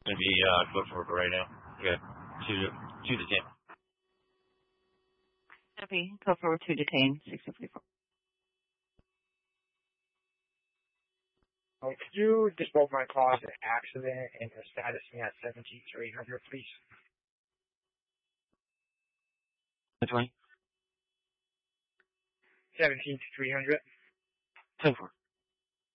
Gonna be code for right now. Okay, 2 to 10. Copy. Code for 2 detain. 6044. Could you disclose my cause of accident and the status at 17300, please? 20. 17300. 10-4.